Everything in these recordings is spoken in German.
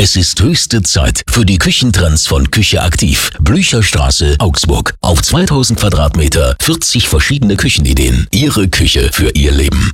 Es ist höchste Zeit für die Küchentrends von Küche Aktiv. Blücherstraße, Augsburg. Auf 2000 Quadratmeter, 40 verschiedene Küchenideen. Ihre Küche für Ihr Leben.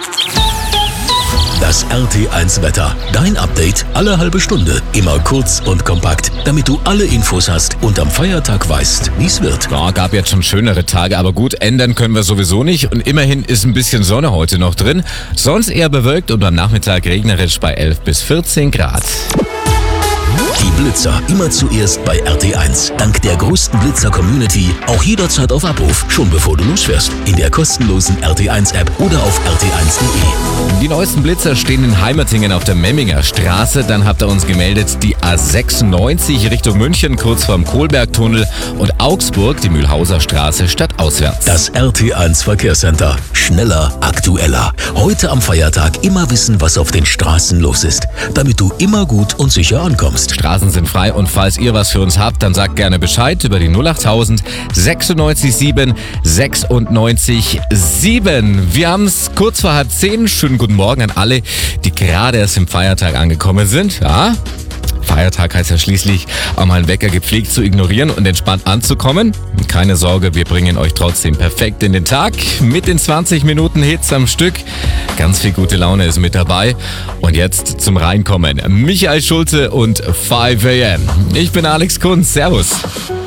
Das RT1 Wetter. Dein Update alle halbe Stunde. Immer kurz und kompakt, damit du alle Infos hast und am Feiertag weißt, wie es wird. Ja, gab jetzt schon schönere Tage, aber gut, ändern können wir sowieso nicht. Und immerhin ist ein bisschen Sonne heute noch drin. Sonst eher bewölkt und am Nachmittag regnerisch bei 11 bis 14 Grad. Die Blitzer immer zuerst bei RT1. Dank der größten Blitzer-Community auch jederzeit auf Abruf, schon bevor du losfährst. In der kostenlosen RT1-App oder auf rt1.de. Die neuesten Blitzer stehen in Heimertingen auf der Memminger Straße. Dann habt ihr uns gemeldet, die A96 Richtung München, kurz vorm Kohlbergtunnel, und Augsburg, die Mühlhauser Straße, stadtauswärts. Das RT1 Verkehrscenter. Schneller, aktueller. Heute am Feiertag immer wissen, was auf den Straßen los ist, damit du immer gut und sicher ankommst. Straßen sind frei und falls ihr was für uns habt, dann sagt gerne Bescheid über die 08000 96 7 96 7. Wir haben es kurz vor 9:30. Schönen guten Morgen an alle, die gerade erst im Feiertag angekommen sind. Ja, Feiertag heißt ja schließlich, auch mal einen Wecker gepflegt zu ignorieren und entspannt anzukommen. Keine Sorge, wir bringen euch trotzdem perfekt in den Tag mit den 20 Minuten Hits am Stück. Ganz viel gute Laune ist mit dabei. Und jetzt zum Reinkommen. Michael Schulze und 5 AM. Ich bin Alex Kunz. Servus.